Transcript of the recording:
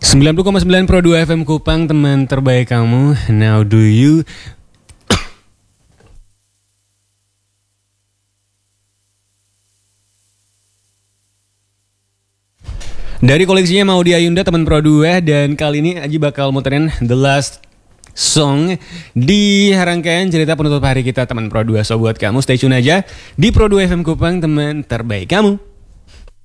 90,9 Pro 2 FM Kupang, teman terbaik kamu. Now do you. Dari koleksinya Maudy Ayunda, teman Pro 2. Dan kali ini Aji bakal muterin The Last Song di rangkaian cerita penutup hari kita, teman Pro 2. So buat kamu stay tune aja di Pro 2 FM Kupang, teman terbaik kamu.